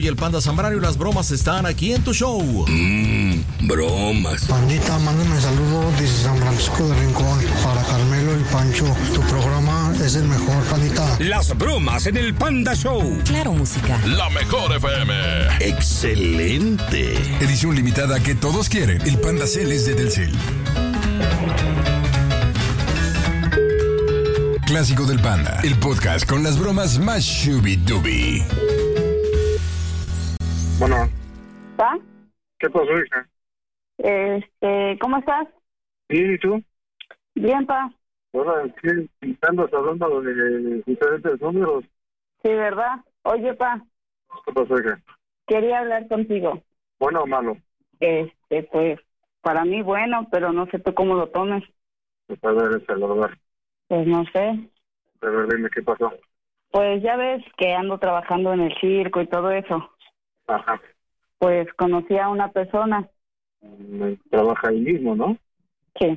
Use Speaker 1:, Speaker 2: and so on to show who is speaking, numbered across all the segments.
Speaker 1: Y el Panda Zambrano y las bromas están aquí en tu show.
Speaker 2: Bromas.
Speaker 3: Pandita, mándame saludos desde San Francisco de Rincón para Carmelo y Pancho. Tu programa es el mejor, Pandita.
Speaker 2: Las bromas en el Panda Show.
Speaker 4: Claro, música.
Speaker 5: La mejor FM.
Speaker 2: Excelente.
Speaker 6: Edición limitada que todos quieren. El Panda Cel es de Telcel. Clásico del Panda. El podcast con las bromas más shubi-dubi.
Speaker 7: Bueno.
Speaker 8: ¿Pa?
Speaker 7: ¿Qué pasó, hija?
Speaker 8: ¿Cómo estás?
Speaker 7: Bien, ¿y tú?
Speaker 8: Bien, pa.
Speaker 7: Ahora, ¿qué andas hablando de diferentes números?
Speaker 8: Sí, ¿verdad? Oye, pa.
Speaker 7: ¿Qué pasó, hija?
Speaker 8: Quería hablar contigo.
Speaker 7: ¿Bueno o malo?
Speaker 8: Pues, para mí bueno, pero no sé tú cómo lo tomes.
Speaker 7: Pues a ver, a ver.
Speaker 8: Pues no sé.
Speaker 7: A ver, dime, ¿qué pasó?
Speaker 8: Pues ya ves que ando trabajando en el circo y todo eso.
Speaker 7: Ajá.
Speaker 8: Pues conocí a una persona.
Speaker 7: Trabaja ahí mismo, ¿no?
Speaker 8: Sí.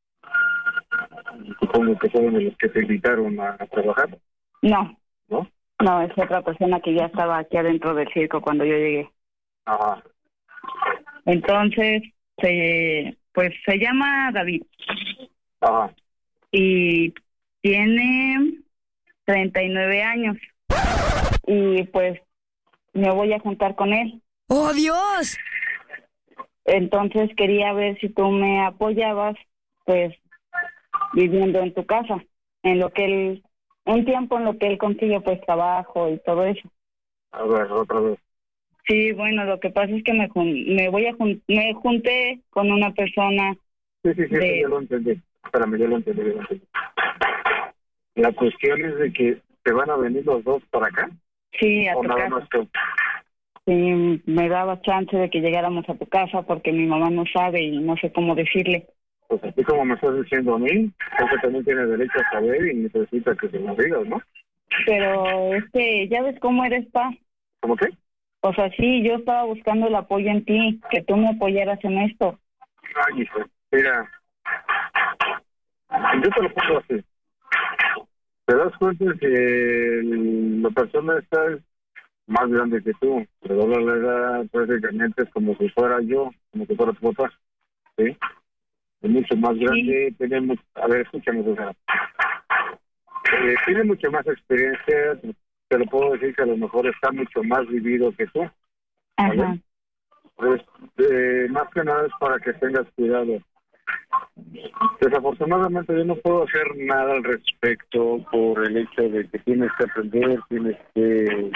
Speaker 7: Supongo que son de los que te invitaron a trabajar.
Speaker 8: No.
Speaker 7: ¿No?
Speaker 8: No, es otra persona que ya estaba aquí adentro del circo cuando yo llegué.
Speaker 7: Ajá.
Speaker 8: Entonces, se llama David.
Speaker 7: Ajá.
Speaker 8: Y tiene 39 años. Y pues me voy a juntar con él.
Speaker 4: ¡Oh, Dios!
Speaker 8: Entonces quería ver si tú me apoyabas, pues, viviendo en tu casa, en lo que él, un tiempo en lo que él consigue, pues, trabajo y todo eso.
Speaker 7: A ver, otra vez.
Speaker 8: Sí, bueno, lo que pasa es que me junté con una persona.
Speaker 7: Sí, ya lo entendí. Espérame, ya lo entendí. La cuestión es de que te van a venir los dos para acá.
Speaker 8: Sí, a
Speaker 7: tu
Speaker 8: casa.
Speaker 7: Más tú?
Speaker 8: Sí, me daba chance de que llegáramos a tu casa porque mi mamá no sabe y no sé cómo decirle.
Speaker 7: Pues así como me estás diciendo a mí, porque también tiene derecho a saber y necesita que se lo digas, ¿no?
Speaker 8: Pero ya ves cómo eres, pa.
Speaker 7: ¿Cómo qué?
Speaker 8: O sea, sí, yo estaba buscando el apoyo en ti, que tú me apoyaras en esto.
Speaker 7: Ay, hijo, mira, yo te lo pongo así. ¿Te das cuenta que la persona esta es más grande que tú? Pero la edad prácticamente es como si fuera yo, como si fuera tu papá, ¿sí? Es mucho más grande, sí. Tiene mucho... A ver, escúchame, o sea, tiene mucha más experiencia, te lo puedo decir que a lo mejor está mucho más vivido que tú. ¿Vale?
Speaker 8: Ajá.
Speaker 7: Pues, más que nada es para que tengas cuidado. Desafortunadamente yo no puedo hacer nada al respecto por el hecho de que tienes que aprender, tienes que,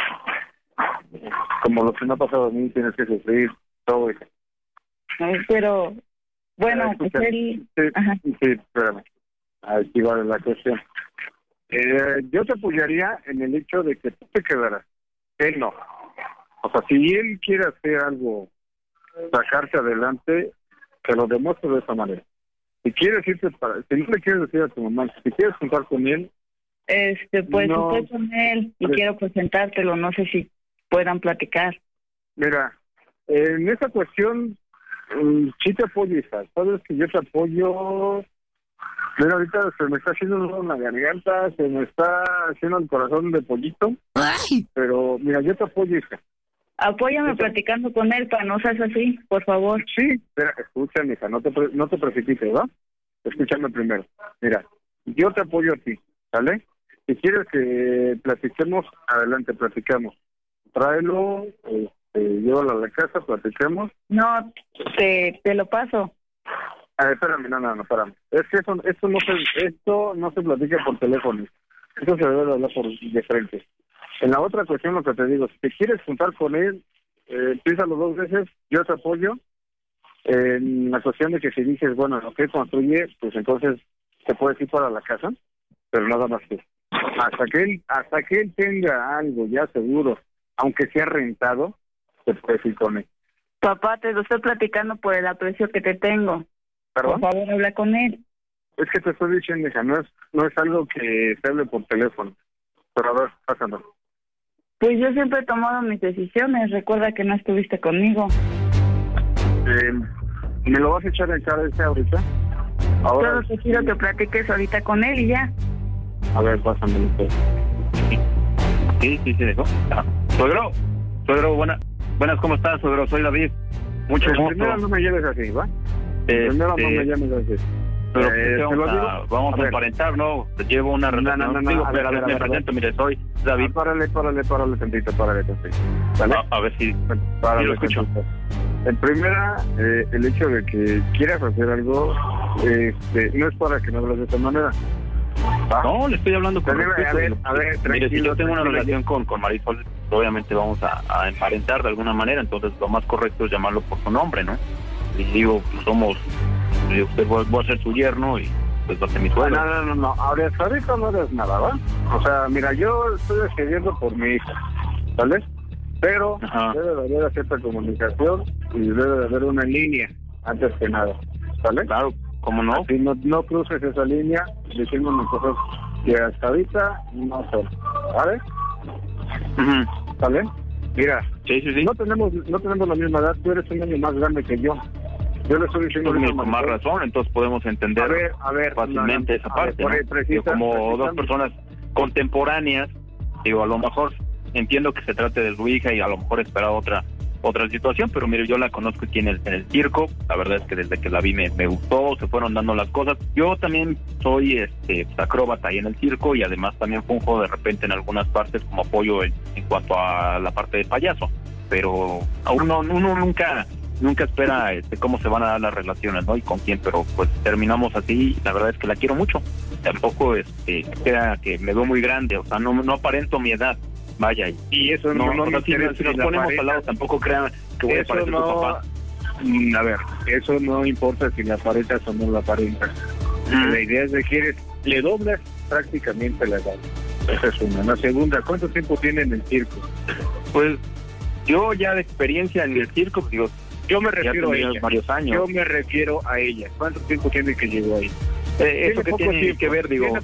Speaker 7: como lo que me ha pasado a mí, tienes que sufrir todo eso.
Speaker 8: Pero, bueno, pues
Speaker 7: él... Sí, espérame. Aquí va la cuestión. Yo te apoyaría en el hecho de que tú te quedaras. Él no. O sea, si él quiere hacer algo, sacarse adelante, que lo demuestre de esa manera. Si quieres irte si no le quieres decir a tu mamá, si quieres juntar con él,
Speaker 8: pues no, estoy con él y quiero presentártelo, no sé si puedan platicar.
Speaker 7: Mira, en esa cuestión sí te apoyo, hija. Sabes que yo te apoyo. Mira, ahorita se me está haciendo la garganta, se me está haciendo el corazón de pollito.
Speaker 4: ¡Ay!
Speaker 7: Pero mira, yo te apoyo, hija.
Speaker 8: Apóyame platicando con él, para no seas así, por favor.
Speaker 7: Sí, espera, escúchame, hija, no te precipites, ¿va? Escúchame primero. Mira, yo te apoyo a ti, ¿sale? Si quieres que platiquemos, adelante, platicamos. Tráelo, llévalo a la casa, platiquemos.
Speaker 8: No, te lo paso.
Speaker 7: Espérame, no, espérame. Es que esto no se platica por teléfono. Esto se debe de hablar de frente. En la otra cuestión, lo que te digo, si te quieres juntar con él, piénsalo 2 veces, yo te apoyo. En la cuestión de que si dices, bueno, lo que construye, pues entonces te puedes ir para la casa, pero nada más que. Hasta que él tenga algo ya seguro, aunque sea rentado, te puedes ir con él.
Speaker 8: Papá, te lo estoy platicando por el aprecio que te tengo.
Speaker 7: ¿Perdón?
Speaker 8: Por favor, habla con él.
Speaker 7: Es que te estoy diciendo, hija, no es algo que se hable por teléfono. Pero a ver, pásalo.
Speaker 8: Pues yo siempre he tomado mis decisiones. Recuerda que no estuviste conmigo.
Speaker 7: ¿Me lo vas a echar en cara ahorita? Ahora
Speaker 8: solo te quiero que platiques ahorita con él y ya.
Speaker 7: A ver, pásamelo. Sí, se dejó. ¿Suegro?
Speaker 4: Suegro, buenas, ¿cómo estás, suegro? Soy David. Mucho gusto.
Speaker 7: Primero no me lleves así, ¿va? Primero no me llames así.
Speaker 4: Pero vamos a emparentar, ¿no? Te llevo una relación. Me presento, mire, soy David.
Speaker 7: Párale tantito. ¿Vale?
Speaker 4: A ver si
Speaker 7: Párale,
Speaker 4: lo escucho.
Speaker 7: En primera, el hecho de que quieras hacer algo, no es para que no hablas de esta manera. ¿Va?
Speaker 4: No, le estoy hablando con respeto.
Speaker 7: A ver,
Speaker 4: mire, si yo tengo una relación con Marisol, obviamente vamos a emparentar de alguna manera, entonces lo más correcto es llamarlo por su nombre, ¿no? Y digo, pues somos, usted voy a ser su yerno y pues va a ser mi suegro.
Speaker 7: No, ahorita no eres nada, ¿va? O sea, mira, yo estoy decidiendo por mi hija, ¿vale? Pero debe de haber cierta comunicación y debe de haber una línea, antes que nada, ¿vale?
Speaker 4: Claro, ¿cómo no?
Speaker 7: Así no cruces esa línea diciéndome cosas que hasta ahorita no son, ¿vale? ¿Vale? Mira,
Speaker 4: sí.
Speaker 7: No tenemos la misma edad, tú eres un año más grande que yo. Yo le estoy diciendo
Speaker 4: con más razón, entonces podemos entender fácilmente esa parte. Como dos personas contemporáneas, digo, a lo mejor entiendo que se trate de su hija y a lo mejor espera otra situación, pero mire, yo la conozco aquí en el circo. La verdad es que desde que la vi me gustó, se fueron dando las cosas. Yo también soy acróbata ahí en el circo y además también funjo de repente en algunas partes como apoyo en cuanto a la parte de payaso, pero uno nunca espera cómo se van a dar las relaciones, ¿no? Y con quién, pero pues terminamos así. La verdad es que la quiero mucho. Tampoco crea que me veo muy grande, o sea, no aparento mi edad. Vaya, y eso si nos ponemos al lado, tampoco crean que voy a parecer tu papá.
Speaker 7: A ver, eso no importa si la aparentas o no la aparentas. La idea es de que le doblas prácticamente la edad. Esa es una. La segunda, ¿cuánto tiempo tiene en el circo?
Speaker 4: Pues yo ya de experiencia en el circo, digo,
Speaker 7: yo me refiero a ella.
Speaker 4: Varios años.
Speaker 7: Yo me refiero a ella. ¿Cuánto tiempo tiene que llegó ahí?
Speaker 4: Eso que tiene que ver, digo.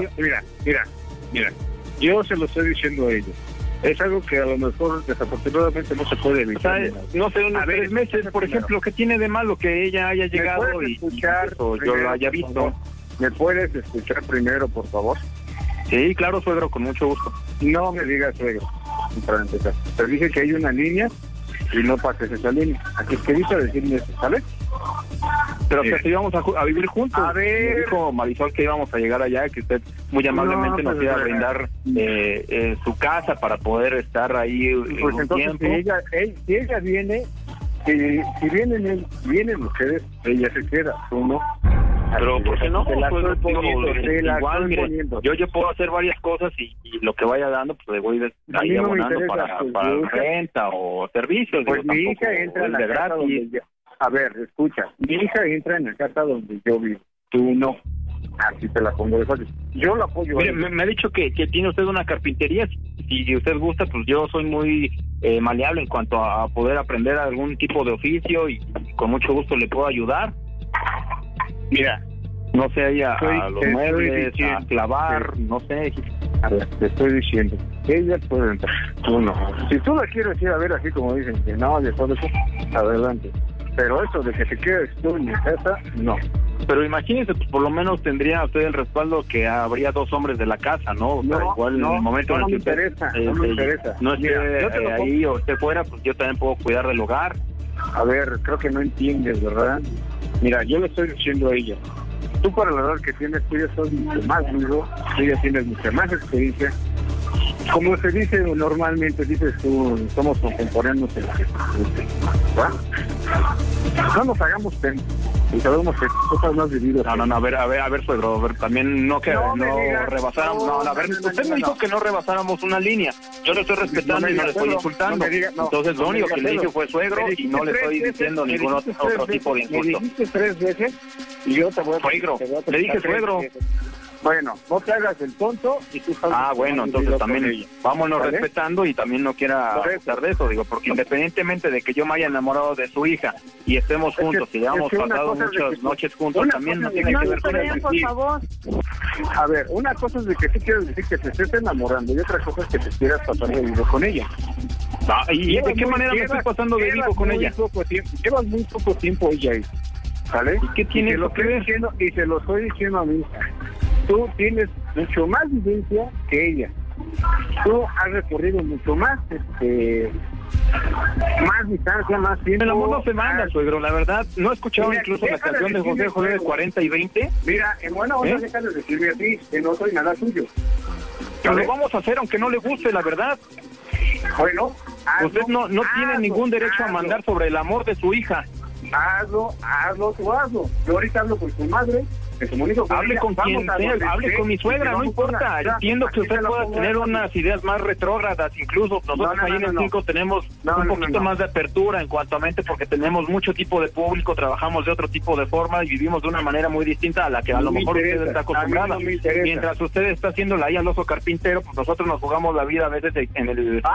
Speaker 7: Mira. Yo se lo estoy diciendo a ella. Es algo que a lo mejor desafortunadamente no se puede evitar.
Speaker 4: O sea, no sé, unos 3 meses, por ejemplo, ¿qué tiene de malo que ella haya llegado y yo lo haya visto?
Speaker 7: ¿Me puedes escuchar primero, por favor?
Speaker 4: Sí, claro, suegro, con mucho gusto.
Speaker 7: No me digas suegro, para empezar. Te dije que hay una línea y no pases esa línea. Aquí que dice decirme eso, ¿sabes?
Speaker 4: Pero que íbamos a vivir juntos.
Speaker 7: A ver.
Speaker 4: Me dijo Marisol que íbamos a llegar allá, que usted muy amablemente nos iba a brindar su casa para poder estar ahí
Speaker 7: pues un tiempo. Si ella viene, si vienen ustedes, ella se queda, tú no.
Speaker 4: Pero ¿por qué no?
Speaker 7: Igual, mire,
Speaker 4: yo puedo hacer varias cosas y lo que vaya dando, pues le voy ahí abonando para renta o servicios.
Speaker 7: Pues mi hija entra en la casa donde yo... A ver, escucha, mi hija entra en la casa donde yo vivo, tú no. Así te la pongo de fácil. Yo la apoyo.
Speaker 4: Mire, me ha dicho que tiene usted una carpintería. Si usted gusta, pues yo soy muy maleable en cuanto a poder aprender algún tipo de oficio y con mucho gusto le puedo ayudar.
Speaker 7: Mira,
Speaker 4: no sé, ahí a los muebles, a clavar, no sé.
Speaker 7: A ver, te estoy diciendo, ella puede entrar, tú no. Si tú la quieres ir a ver así como dicen que no, de todo eso, adelante. Pero eso de que te quedes tú en mi casa, no.
Speaker 4: Pero imagínese, pues por lo menos tendría usted el respaldo que habría 2 hombres de la casa, ¿no?
Speaker 7: No,
Speaker 4: igual en el momento en el que
Speaker 7: no me interesa.
Speaker 4: No esté ahí o esté fuera, pues yo también puedo cuidar del hogar.
Speaker 7: A ver, creo que no entiendes, ¿verdad? Mira, yo le estoy diciendo a ella, tú para la edad que tienes, tú ya sos mucho más duro, tú ya tienes mucha más experiencia. Como se dice normalmente, dices tú, somos contemporáneos en la ¿va? No nos hagamos y sabemos que cosas más vividas.
Speaker 4: No, a ver, suegro, también no rebasáramos, usted me dijo que no rebasáramos una línea. Yo le estoy respetando y no le estoy insultando. Entonces lo único que le dije fue suegro y no le estoy diciendo ningún otro tipo de insulto.
Speaker 7: Me dijiste 3 veces y yo te voy a...
Speaker 4: Suegro, le dije suegro.
Speaker 7: Bueno, no te hagas el tonto y tú sabes...
Speaker 4: bueno, entonces también vámonos respetando y también no quiera abusar de eso, digo, porque independientemente de que yo me haya enamorado de su hija y estemos juntos y hayamos pasado muchas noches juntos, también no tiene que ver con eso.
Speaker 8: Por favor.
Speaker 7: A ver, una cosa es de que tú quieres decir que te estés enamorando y otra cosa es que te quieras pasar de vivo con ella.
Speaker 4: ¿Y de qué manera me estoy pasando de vivo con ella?
Speaker 7: Llevas muy poco tiempo ella ahí, ¿vale?
Speaker 4: ¿Y qué tiene
Speaker 7: lo que ver? Y se lo estoy diciendo a mi hija. Tú tienes mucho más vivencia que ella. tú has recorrido mucho más, más distancia, más tiempo.
Speaker 4: El amor no se manda, suegro, la verdad. ¿No he escuchado incluso la canción de José José de 40 y 20?
Speaker 7: Mira, en buena onda deja de decirme así, que no soy nada suyo.
Speaker 4: Pero lo vamos a hacer aunque no le guste, la verdad.
Speaker 7: Bueno,
Speaker 4: usted no tiene ningún derecho a mandar sobre el amor de su hija.
Speaker 7: Hazlo. Yo ahorita hablo con su madre, me comunico con
Speaker 4: hable
Speaker 7: ella,
Speaker 4: con quien sea, hable con mi suegra, no importa. Entiendo que usted pueda tener unas ideas más retrógradas, incluso nosotros ahí en el 5 tenemos un poquito más de apertura en cuanto a mente, porque tenemos mucho tipo de público, trabajamos de otro tipo de forma y vivimos de una manera muy distinta a la que a lo mejor usted está acostumbrada. Mientras usted está haciendo la al oso carpintero, pues nosotros nos jugamos la vida a veces en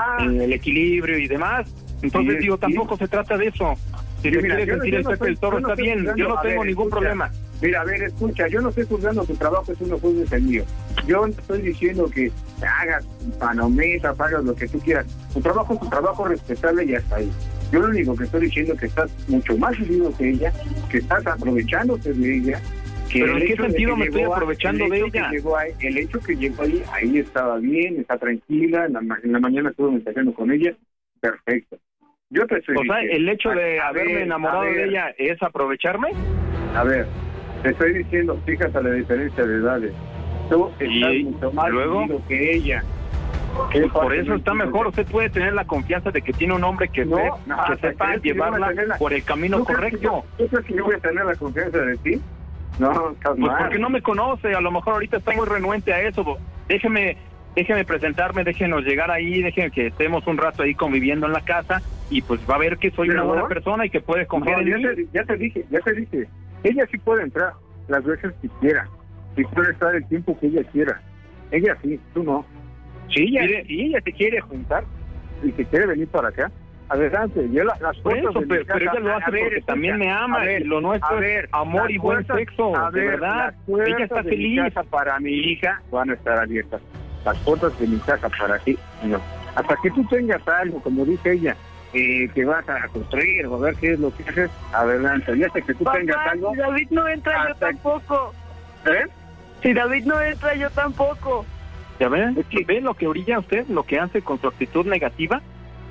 Speaker 4: el equilibrio y demás. Entonces sí, digo, tampoco se trata de eso. Si le quiere sentir el Pepe el Toro, está bien, yo no tengo ningún problema.
Speaker 7: Mira, a ver, escucha, yo no estoy juzgando tu trabajo, es uno juzgues el mío. Yo no estoy diciendo que hagas panometas, hagas lo que tú quieras. Tu trabajo es tu trabajo, respetable y hasta ahí. Yo lo único que estoy diciendo es que estás mucho más vivido que ella, que estás aprovechándote de ella.
Speaker 4: ¿Pero en qué sentido me estoy aprovechando de ella?
Speaker 7: El hecho que llegó ahí estaba bien, está tranquila, en la mañana estuve mensajando con ella, perfecto. Yo te estoy diciendo,
Speaker 4: el hecho de haberme enamorado de ella es aprovecharme.
Speaker 7: A ver, te estoy diciendo, fíjate la diferencia de edades. Tú estás mucho más vivido que ella.
Speaker 4: Pues por eso está mejor. Usted puede tener la confianza de que tiene un hombre que sepa llevarla por el camino correcto.
Speaker 7: ¿Tú crees que yo voy a tener la confianza de ti? No,
Speaker 4: pues porque no me conoce. A lo mejor ahorita está muy renuente a eso. Déjeme presentarme, déjenos llegar ahí, déjenme que estemos un rato ahí conviviendo en la casa y pues va a ver que soy una buena persona y que puede confiar en mí.
Speaker 7: Ya te dije. Ella sí puede entrar las veces que quiera. Sí puede estar el tiempo que ella quiera. Ella sí, tú no. Si ella te quiere juntar y te quiere venir para acá, adelante. Yo las puertas
Speaker 4: pero ella lo hace porque también me ama. Y lo nuestro es amor y buen sexo, de verdad. Ella está feliz.
Speaker 7: Para mi hija van a estar abiertas. Las puertas de mi casa para ti, no. Hasta que tú tengas algo, como dice ella, que vas a construir o a ver qué es lo que haces, adelante. Y hasta que tú tengas algo...
Speaker 8: Si David no entra, yo tampoco.
Speaker 7: Si
Speaker 8: David no entra, yo tampoco.
Speaker 4: ¿Ya ven? Es que ve lo que orilla usted, lo que hace con su actitud negativa.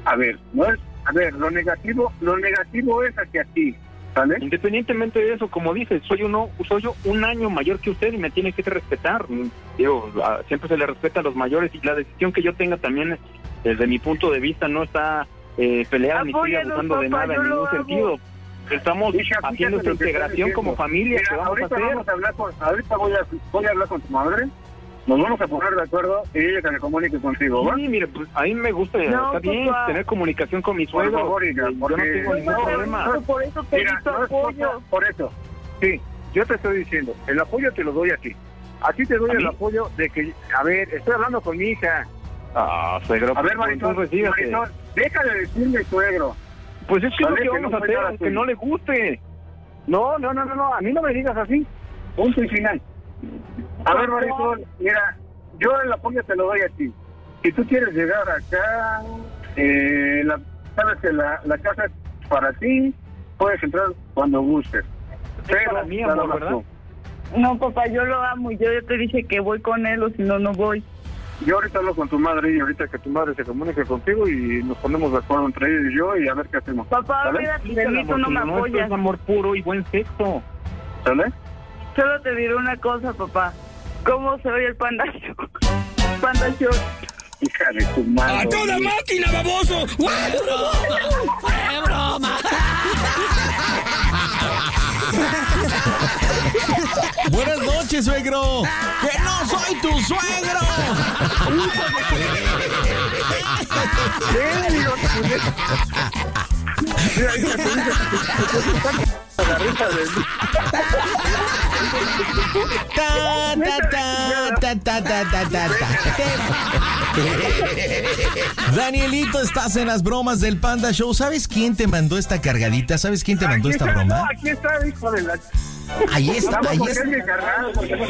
Speaker 7: Lo negativo es hacia ti, ¿vale?
Speaker 4: Independientemente de eso, como dice, soy yo un año mayor que usted y me tiene que respetar. Digo, siempre se le respeta a los mayores y la decisión que yo tenga también, desde mi punto de vista, no está peleada ni estoy abusando de nada en ningún sentido. Estamos haciendo esta integración como familia.
Speaker 7: Mira, ahorita voy a hablar con tu madre. Nos vamos a poner de acuerdo y ella que me comunique contigo, ¿va?
Speaker 4: Sí, mire, pues a mí me gusta, está bien tener comunicación con mi suegro.
Speaker 7: Por favor, hija,
Speaker 4: yo no tengo ningún problema.
Speaker 8: Por eso pedí tu apoyo.
Speaker 7: Por eso, sí, yo te estoy diciendo, el apoyo te lo doy a ti. A ti te doy el apoyo de que, a ver, estoy hablando con mi hija.
Speaker 4: Suegro.
Speaker 7: A ver, Marisol, deja de decirme suegro.
Speaker 4: Pues es que lo que vamos a hacer, aunque no le guste.
Speaker 7: No, a mí no me digas así. Punto y final. A ver, Marisol, mira, yo el apoyo te lo doy a ti. Si tú quieres llegar acá, sabes que la casa es para ti, puedes entrar cuando gustes.
Speaker 4: Es para mí, amor, ¿verdad?
Speaker 8: No, papá, yo lo amo y yo te dije que voy con él o si no, no voy.
Speaker 7: Yo ahorita hablo con tu madre y ahorita que tu madre se comunique contigo y nos ponemos de acuerdo entre ella y yo y a ver qué hacemos.
Speaker 8: Papá, mira, tú no me apoyas.
Speaker 4: Es amor puro y buen sexo.
Speaker 7: ¿Sale?
Speaker 8: Solo te diré una cosa, papá. ¿Cómo se oye el Panda Show? Panda Show.
Speaker 7: Hija de tu madre.
Speaker 2: ¡A toda máquina, baboso! ¡Fue broma!
Speaker 1: Buenas noches, suegro. ¡Que no soy tu suegro! Danielito, estás en las bromas del Panda Show. ¿Sabes quién te mandó esta cargadita? ¿Sabes quién te mandó esta broma?
Speaker 7: No, aquí está, hijo de la...
Speaker 1: Ahí está, ahí está.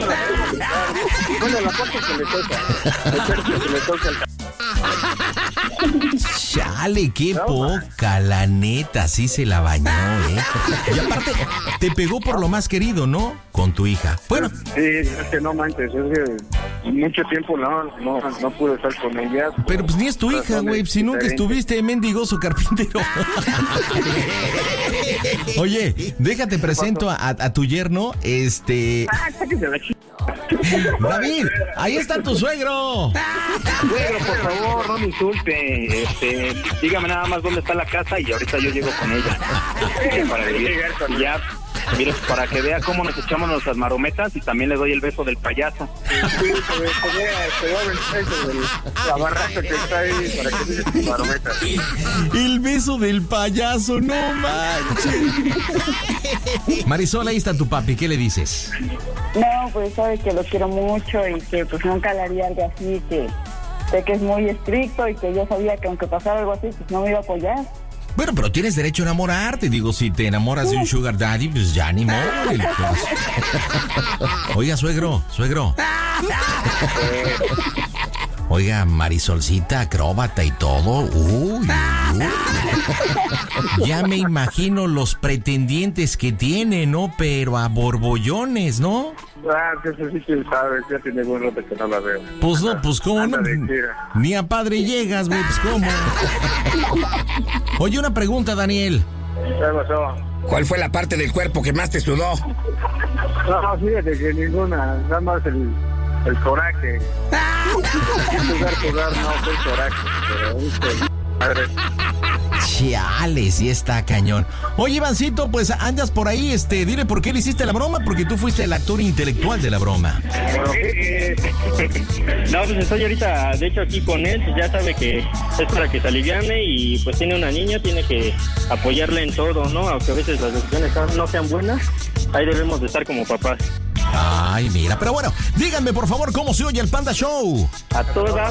Speaker 7: Bueno, la parte que le toca. Le toca el...
Speaker 1: Chale, qué poca, la neta, sí se la bañó, Y aparte, te pegó por lo más querido, ¿no? Con tu hija. Bueno.
Speaker 7: Sí, es que no manches, es que mucho tiempo no pude estar con ella.
Speaker 1: Pero pues ni es tu hija, güey, si nunca estuviste mendigoso carpintero. Oye, déjate presento a tu yerno, David, ahí está tu suegro.
Speaker 4: Suegro, por favor, no me insulte. Dígame nada más dónde está la casa y ahorita yo llego con ella. Para vivir. Y ya, mire, para que vea cómo nos echamos nuestras marometas y también le doy el beso del payaso.
Speaker 7: Sí, la barraca que está ahí para que veas tus marometas.
Speaker 1: El beso del payaso, no manches. Marisol, ahí está tu papi, ¿qué le dices?
Speaker 8: No, pues sabe que lo quiero mucho y que pues nunca le haría algo así, que sé que es muy estricto y que yo sabía que aunque pasara algo así, pues no me iba a apoyar.
Speaker 1: Bueno, pero tienes derecho a enamorarte. Digo, si te enamoras de un sugar daddy, pues ya ni modo. Oiga, suegro. Oiga, Marisolcita, acróbata y todo. Uy. Ya me imagino los pretendientes que tiene, ¿no? Pero a borbollones, ¿no?
Speaker 7: Que eso sí que sabes, ya tiene buen rato que no la veo.
Speaker 1: Pues no, pues cómo no. Ni a padre llegas, güey, pues cómo. Oye, una pregunta, Daniel.
Speaker 7: ¿Qué pasó?
Speaker 2: ¿Cuál fue la parte del cuerpo que más te sudó?
Speaker 7: No, fíjate que ninguna, nada más el coraje. Jugar, no fue el coraje, pero madre.
Speaker 1: Chale, sí está cañón. Oye, Ivancito, pues andas por ahí, dile por qué le hiciste la broma, porque tú fuiste el actor intelectual de la broma.
Speaker 5: No, pues estoy ahorita, de hecho, aquí con él, pues ya sabe que es para que se aliviane y pues tiene una niña, tiene que apoyarle en todo, ¿no? Aunque a veces las decisiones no sean buenas, ahí debemos de estar como papás.
Speaker 1: Ay, mira, pero bueno, díganme por favor cómo se oye el Panda Show.
Speaker 5: A toda